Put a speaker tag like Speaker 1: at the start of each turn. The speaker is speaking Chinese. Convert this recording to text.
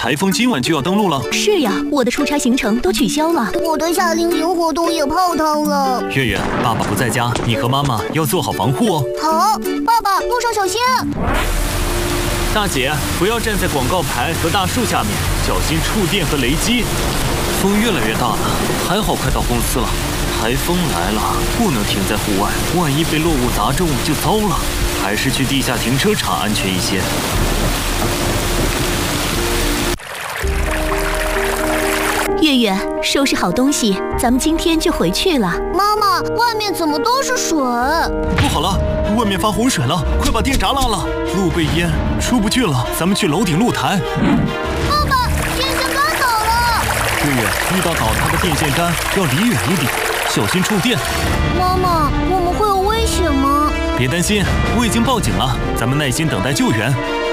Speaker 1: 台风今晚就要登陆了。
Speaker 2: 是呀，我的出差行程都取消了，
Speaker 3: 我的夏令营活动也泡汤了。
Speaker 1: 月月，爸爸不在家，你和妈妈要做好防护哦。
Speaker 3: 好，爸爸，路上小心。
Speaker 1: 大姐，不要站在广告牌和大树下面，小心触电和雷击。风越来越大了，还好快到公司了。台风来了，不能停在户外，万一被落雾砸中就糟了。还是去地下停车场安全一些。
Speaker 2: 月月，收拾好东西，咱们今天就回去了。
Speaker 3: 妈妈，外面怎么都是水？
Speaker 1: 不好了，外面发洪水了，快把电闸拉了，路被淹，出不去了。咱们去楼顶露台。
Speaker 3: 爸爸，电线杆倒了。
Speaker 1: 月月，遇到倒塌的电线杆要离远一点，小心触电。
Speaker 3: 妈妈，我们会有危险吗？
Speaker 1: 别担心，我已经报警了，咱们耐心等待救援。